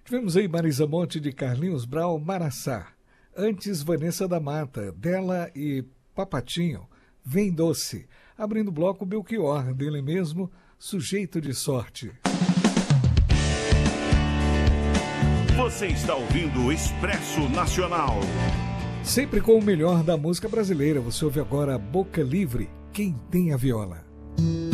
Tivemos aí Marisa Monte de Carlinhos Brau, Maraçá. Antes, Vanessa da Mata, dela e Papatinho, Vem Doce. Abrindo o bloco, Belchior, dele mesmo, Sujeito de Sorte. Você está ouvindo o Expresso Nacional. Sempre com o melhor da música brasileira. Você ouve agora Boca Livre, Quem Tem a Viola.